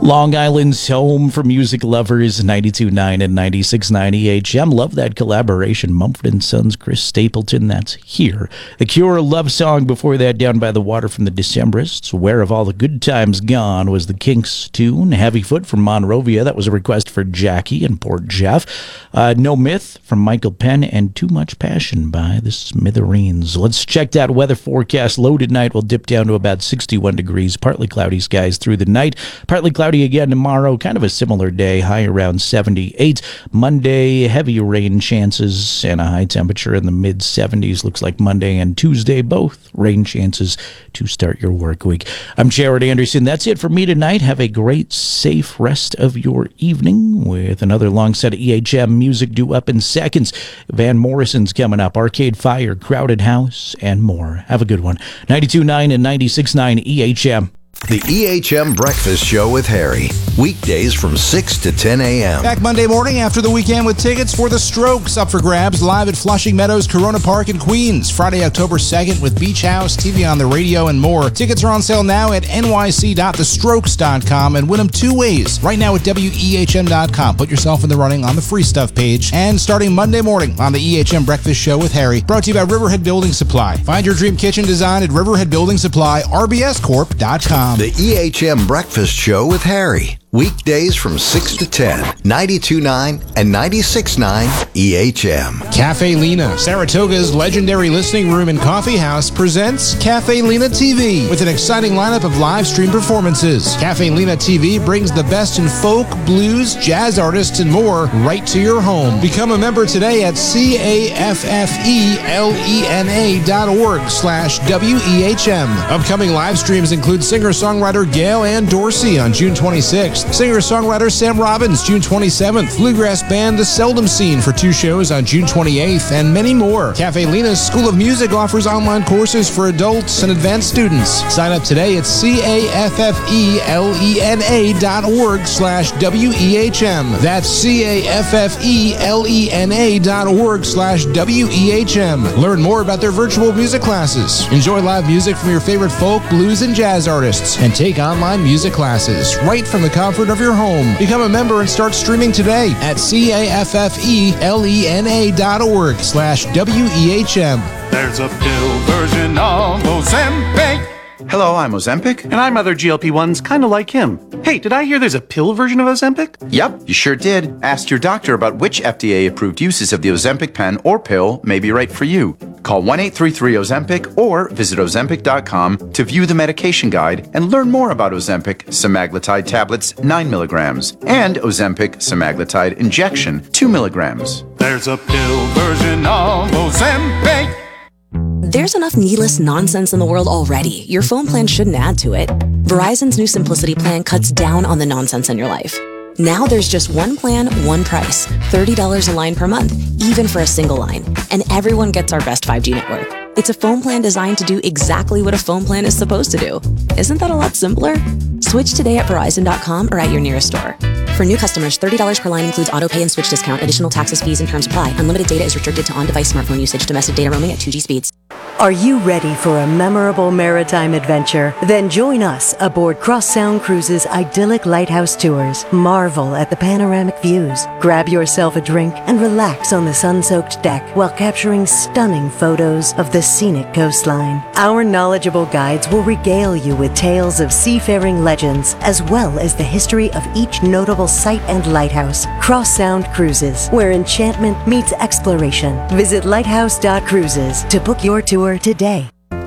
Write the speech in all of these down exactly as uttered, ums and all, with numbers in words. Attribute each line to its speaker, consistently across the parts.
Speaker 1: Long Island's home for music lovers, ninety-two point nine and ninety-six point nine E H M. Love that collaboration. Mumford and Sons, Chris Stapleton, that's Here. The Cure, Love Song. Before that, Down by the Water from the Decemberists. Where Have All the Good Times Gone was the Kinks' tune. Heavy Foot from Monrovia, that was a request for Jackie and Port Jeff. Uh, No Myth from Michael Penn, and Too Much Passion by the Smithereens. Let's check that weather forecast. Low tonight will dip down to about sixty-one degrees. Partly cloudy skies through the night. Partly cloudy again tomorrow, kind of a similar day, high around seventy-eight. Monday, heavy rain chances and a high temperature in the mid seventies. Looks like Monday and Tuesday, both rain chances to start your work week. I'm Jared Anderson. That's it for me tonight. Have a great, safe rest of your evening with another long set of E H M music due up in seconds. Van Morrison's coming up, Arcade Fire, Crowded House, and more. Have a good one. ninety-two point nine and ninety-six point nine E H M.
Speaker 2: The E H M Breakfast Show with Harry. Weekdays from six to ten a.m.
Speaker 3: Back Monday morning after the weekend with tickets for The Strokes up for grabs live at Flushing Meadows, Corona Park in Queens. Friday, October second with Beach House, T V on the radio, and more. Tickets are on sale now at N Y C dot the strokes dot com and win them two ways. Right now at W E H M dot com. Put yourself in the running on the free stuff page. And starting Monday morning on the E H M Breakfast Show with Harry. Brought to you by Riverhead Building Supply. Find your dream kitchen design at Riverhead Building Supply, R B S corp dot com.
Speaker 2: The E H M Breakfast Show with Harry. Weekdays from six to ten. ninety-two point nine and ninety-six point nine E H M.
Speaker 3: Cafe Lena, Saratoga's legendary listening room and coffee house, presents Cafe Lena T V with an exciting lineup of live stream performances. Cafe Lena T V brings the best in folk, blues, jazz artists, and more right to your home. Become a member today at C A F F E L E N A dot org slash W E H M. Upcoming live streams include singer-songwriter Gail Ann Dorsey on June twenty-sixth. Singer-songwriter Sam Robbins, June twenty-seventh. Bluegrass band The Seldom Scene for two shows on June twenty-eighth, and many more. Cafe Lena's School of Music offers online courses for adults and advanced students. Sign up today at C A F F E L E N A dot org slash W E H M. That's C A F F E L E N A dot org slash W E H M. Learn more about their virtual music classes. Enjoy live music from your favorite folk, blues, and jazz artists, and take online music classes right from the comfort of your home. Become a member and start streaming today at C A F F E L E N A dot org slash W E H M.
Speaker 4: There's a pill version of Ozempic.
Speaker 5: Hello, I'm Ozempic.
Speaker 4: And I'm other G L P ones kind of like him. Hey, did I hear there's a pill version of Ozempic?
Speaker 5: Yep, you sure did. Ask your doctor about which F D A-approved uses of the Ozempic pen or pill may be right for you. Call one eight three three Ozempic or visit Ozempic dot com to view the medication guide and learn more about Ozempic semaglutide tablets nine milligrams and Ozempic semaglutide injection two milligrams.
Speaker 4: There's a pill version of Ozempic.
Speaker 6: There's enough needless nonsense in the world already. Your phone plan shouldn't add to it. Verizon's new Simplicity plan cuts down on the nonsense in your life. Now there's just one plan, one price. thirty dollars a line per month, even for a single line. And everyone gets our best five G network. It's a phone plan designed to do exactly what a phone plan is supposed to do. Isn't that a lot simpler? Switch today at Verizon dot com or at your nearest store. For new customers, thirty dollars per line includes auto pay and switch discount. Additional taxes, fees, and terms apply. Unlimited data is restricted to on-device smartphone usage. Domestic data roaming at two G speeds.
Speaker 7: Are you ready for a memorable maritime adventure? Then join us aboard Cross Sound Cruises' idyllic lighthouse tours. Marvel at the panoramic views. Grab yourself a drink and relax on the sun-soaked deck while capturing stunning photos of the scenic coastline. Our knowledgeable guides will regale you with tales of seafaring legends as well as the history of each notable site and lighthouse. Cross Sound Cruises, where enchantment meets exploration. Visit lighthouse dot cruises to book your tour today.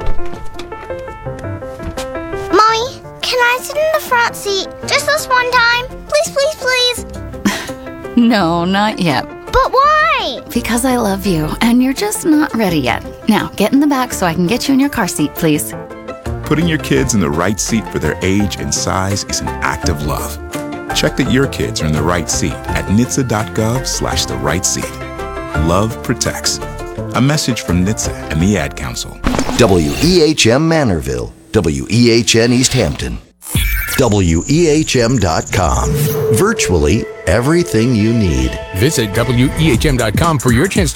Speaker 8: Mommy, can I sit in the front seat just this one time? Please, please, please.
Speaker 9: No, not yet.
Speaker 8: But why?
Speaker 9: Because I love you, and you're just not ready yet. Now, get in the back so I can get you in your car seat, please.
Speaker 10: Putting your kids in the right seat for their age and size is an act of love. Check that your kids are in the right seat at N H T S A dot gov slash the right seat. Love protects. A message from N H T S A and the Ad Council.
Speaker 2: W E H M Manorville. W E H N East Hampton. W E H M dot com. Virtually everything you need.
Speaker 11: Visit W E H M dot com for your chance